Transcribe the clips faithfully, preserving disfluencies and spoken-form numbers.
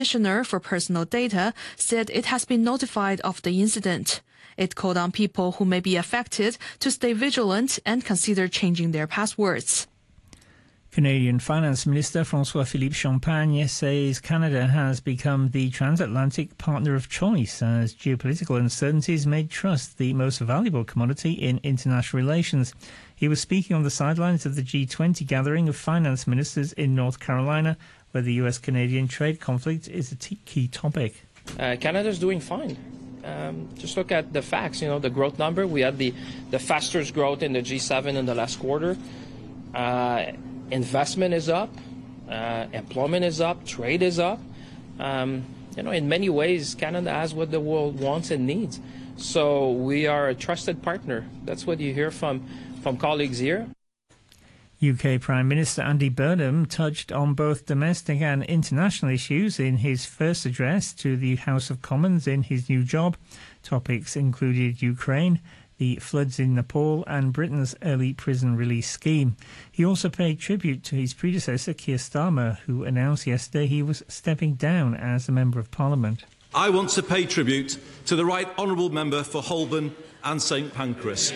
Commissioner for Personal Data said it has been notified of the incident. It called on people who may be affected to stay vigilant and consider changing their passwords. Canadian Finance Minister François-Philippe Champagne says Canada has become the transatlantic partner of choice as geopolitical uncertainties made trust the most valuable commodity in international relations. He was speaking on the sidelines of the G twenty gathering of finance ministers in North Carolina, where the U S-Canadian trade conflict is a t- key topic. Uh, Canada's doing fine. Um, just look at the facts, you know, the growth number. We had the, the fastest growth in the G seven in the last quarter. Uh, investment is up, uh, employment is up, trade is up. Um, you know, in many ways, Canada has what the world wants and needs. So we are a trusted partner. That's what you hear from, from colleagues here. U K Prime Minister Andy Burnham touched on both domestic and international issues in his first address to the House of Commons in his new job. Topics included Ukraine, the floods in Nepal and Britain's early prison release scheme. He also paid tribute to his predecessor Keir Starmer, who announced yesterday he was stepping down as a Member of Parliament. I want to pay tribute to the Right Honourable Member for Holborn and St Pancras.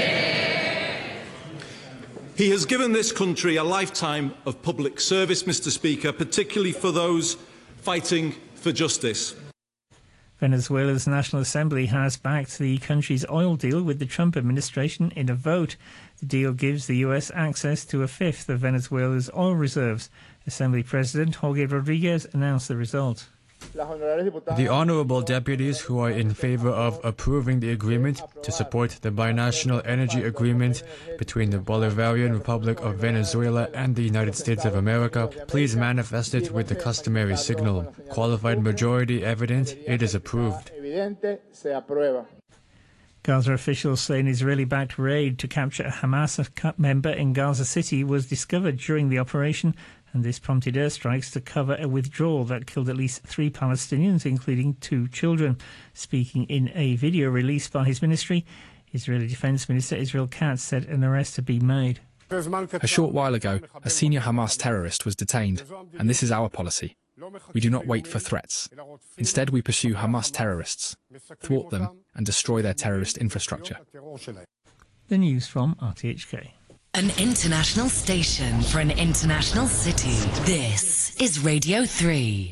He has given this country a lifetime of public service, Mr Speaker, particularly for those fighting for justice. Venezuela's National Assembly has backed the country's oil deal with the Trump administration in a vote. The deal gives the U S access to a fifth of Venezuela's oil reserves. Assembly President Jorge Rodriguez announced the result. The honourable deputies who are in favour of approving the agreement to support the binational energy agreement between the Bolivarian Republic of Venezuela and the United States of America, please manifest it with the customary signal. Qualified majority evident, it is approved. Gaza officials say an Israeli-backed raid to capture a Hamas member in Gaza City was discovered during the operation, and this prompted airstrikes to cover a withdrawal that killed at least three Palestinians, including two children. Speaking in a video released by his ministry, Israeli Defense Minister Israel Katz said an arrest had been made. A short while ago, a senior Hamas terrorist was detained, and this is our policy. We do not wait for threats. Instead, we pursue Hamas terrorists, thwart them, and destroy their terrorist infrastructure. The news from R T H K. An international station for an international city. This is Radio three.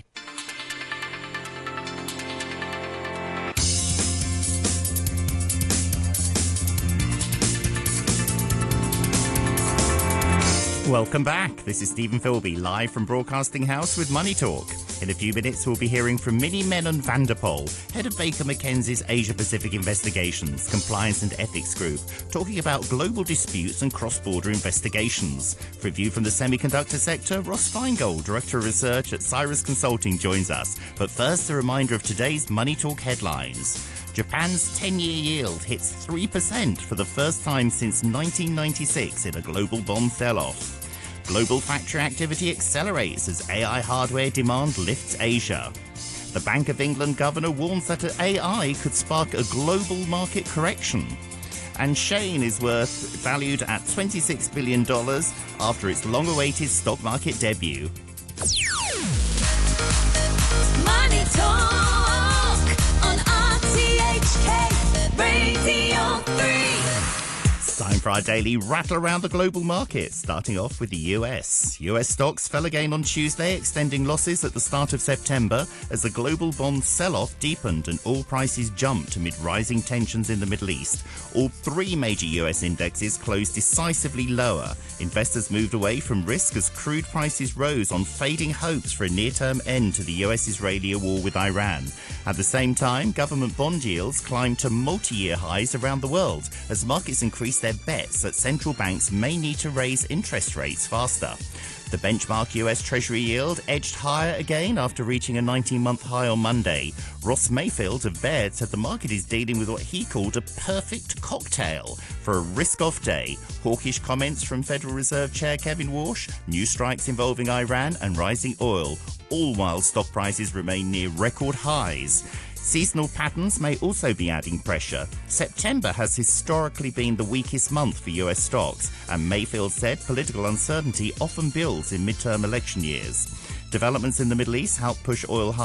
Welcome back. This is Stephen Philby, live from Broadcasting House with Money Talk. In a few minutes, we'll be hearing from Minnie Menon van der Pol, head of Baker McKenzie's Asia-Pacific Investigations, Compliance and Ethics Group, talking about global disputes and cross-border investigations. For a view from the semiconductor sector, Ross Feingold, Director of Research at Cyrus Consulting, joins us. But first, a reminder of today's Money Talk headlines. Japan's ten-year yield hits three percent for the first time since nineteen ninety-six in a global bond sell-off. Global factory activity accelerates as A I hardware demand lifts Asia. The Bank of England governor warns that A I could spark a global market correction. And Shein is worth valued at twenty-six billion dollars after its long-awaited stock market debut. Money Talk on R T H K Radio three. Time for our daily rattle around the global market, starting off with the U S. U S stocks fell again on Tuesday, extending losses at the start of September as the global bond sell-off deepened and oil prices jumped amid rising tensions in the Middle East. All three major U S indexes closed decisively lower. Investors moved away from risk as crude prices rose on fading hopes for a near-term end to the U S-Israeli war with Iran. At the same time, government bond yields climbed to multi-year highs around the world as markets increased their bets that central banks may need to raise interest rates faster. The benchmark U S Treasury yield edged higher again after reaching a nineteen-month high on Monday. Ross Mayfield of Baird said the market is dealing with what he called a perfect cocktail for a risk-off day. Hawkish comments from Federal Reserve Chair Kevin Warsh, new strikes involving Iran and rising oil, all while stock prices remain near record highs. Seasonal patterns may also be adding pressure. September has historically been the weakest month for U S stocks, and Mayfield said political uncertainty often builds in midterm election years. Developments in the Middle East help push oil higher.